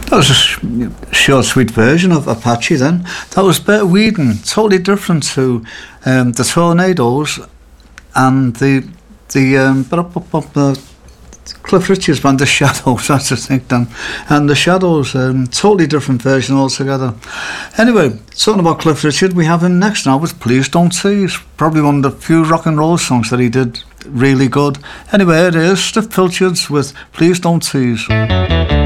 That was a short, sweet version of Apache then. That was Bert Weedon, totally different to the Tornadoes and the Cliff Richard's band, The Shadows, that's the thing then. And The Shadows, totally different version altogether. Anyway, talking about Cliff Richard, we have him next now with Please Don't Tease. Probably one of the few rock and roll songs that he did really good. Anyway, it is Stiff Pilchards with Please Don't Tease.